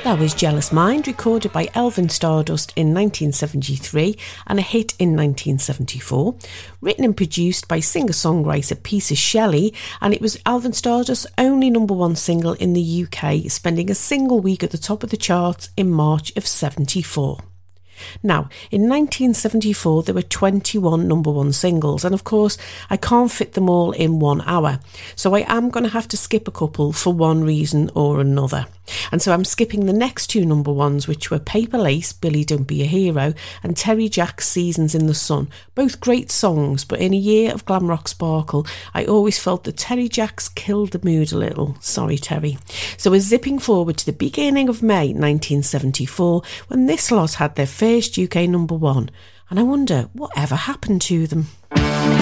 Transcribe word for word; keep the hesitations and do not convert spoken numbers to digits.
That was Jealous Mind, recorded by Elvin Stardust in nineteen seventy-three and a hit in nineteen seventy-four. Written and produced by singer-songwriter Peter Shelley, and it was Elvin Stardust's only number one single in the U K, spending a single week at the top of the charts in March of seventy-four. Now, in nineteen seventy-four, there were twenty-one number one singles, and of course, I can't fit them all in one hour. So I am going to have to skip a couple for one reason or another. And so I'm skipping the next two number ones, which were Paper Lace, Billy Don't Be a Hero, and Terry Jack's Seasons in the Sun. Both great songs, but in a year of glam rock sparkle, I always felt that Terry Jack's killed the mood a little. Sorry, Terry. So we're zipping forward to the beginning of May nineteen seventy-four, when this lot had their first U K number one. And I wonder, whatever happened to them?